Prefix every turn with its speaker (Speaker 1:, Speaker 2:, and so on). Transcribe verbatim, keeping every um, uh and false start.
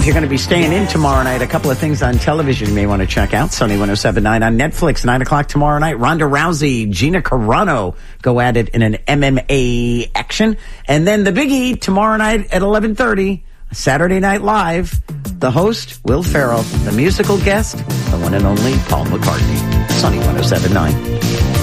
Speaker 1: you're going to be staying in tomorrow night, a couple of things on television you may want to check out. Sunny one oh seven point nine on Netflix, nine o'clock tomorrow night. Ronda Rousey, Gina Carano go at it in an M M A action. And then the biggie tomorrow night at eleven thirty, Saturday Night Live. The host, Will Ferrell. The musical guest, the one and only Paul McCartney. Sunny one oh seven point nine.